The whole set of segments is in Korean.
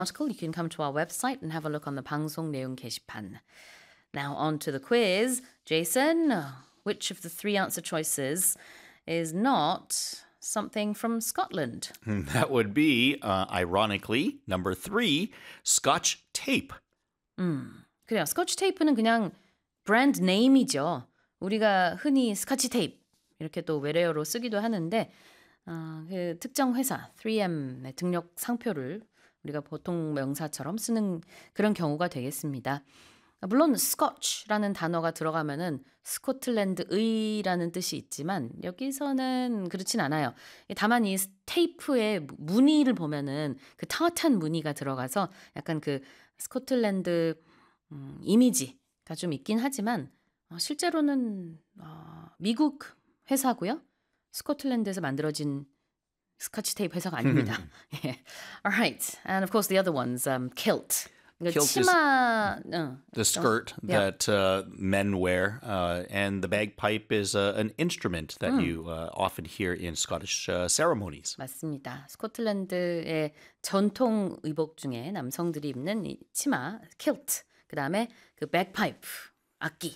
article, you can come to our website and have a look on the 방송 내용 게시판. Now on to the quiz. Jason, which of the three answer choices is not something from Scotland? That would be, ironically, number 3, Scotch tape. 그래요. 스코치 테이프는 그냥 브랜드 네임이죠. 우리가 흔히 스카치 테이프 이렇게 또 외래어로 쓰기도 하는데 그 특정 회사 3M의 등록 상표를 우리가 보통 명사처럼 쓰는 그런 경우가 되겠습니다. 물론 스코치라는 단어가 들어가면은 스코틀랜드의라는 뜻이 있지만 여기서는 그렇진 않아요. 다만 이 테이프의 무늬를 보면은 그 타악한 무늬가 들어가서 약간 그 스코틀랜드 이미지가 좀 있긴 하지만 실제로는 미국 회사고요. 스코틀랜드에서 만들어진 스카치 테이프 회사가 아닙니다. Alright, and of course the other ones, kilt. Kilt 치마, the skirt that men wear, and the bagpipe is an instrument that you often hear in Scottish ceremonies. 맞습니다. 스코틀랜드의 전통 의복 중에 남성들이 입는 이 치마, kilt. 그 다음에 그 bagpipe, 악기.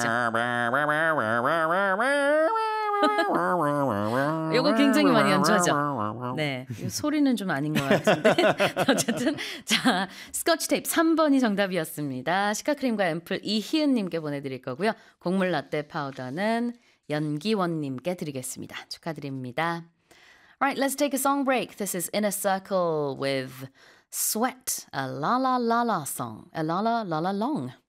이거 굉장히 많이 연주하죠. 네, 이 소리는 좀 아닌 것 같은데 어쨌든 자 스코치 테이프 3번이 정답이었습니다. 시카크림과 앰플 이희은님께 보내드릴 거고요. 곡물 라떼 파우더는 연기원님께 드리겠습니다. 축하드립니다. Alright, let's take a song break. This is In a Circle with Sweat, a la la la la song, a la la la la long.